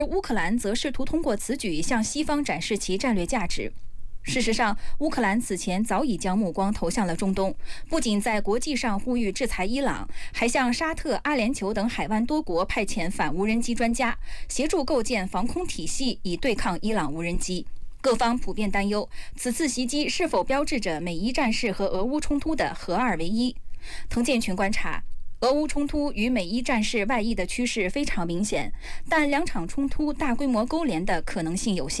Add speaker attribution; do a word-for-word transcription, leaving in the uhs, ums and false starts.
Speaker 1: 乌克兰则试图通过此举向西方展示其战略价值。事实上，乌克兰此前早已将目光投向了中东，不仅在国际上呼吁制裁伊朗，还向沙特、阿联酋等海湾多国派遣反无人机专家，协助构建防空体系以对抗伊朗无人机。各方普遍担忧，此次袭击是否标志着美伊战事和俄乌冲突的合二为一。滕建群观察，俄乌冲突与美伊战事外溢的趋势非常明显，但两场冲突大规模勾连的可能性有限。